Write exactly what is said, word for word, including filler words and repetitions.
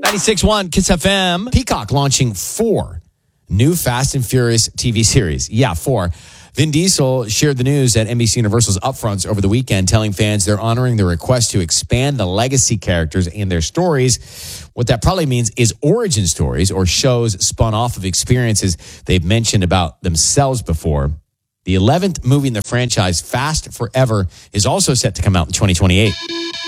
ninety-six point one Kiss F M. Peacock launching four new Fast and Furious T V series. Yeah, four. Vin Diesel shared the news at N B C Universal's Upfronts over the weekend, telling fans they're honoring the request to expand the legacy characters and their stories. What that probably means is origin stories or shows spun off of experiences they've mentioned about themselves before. The eleventh movie in the franchise, Fast Forever, is also set to come out in twenty twenty-eight.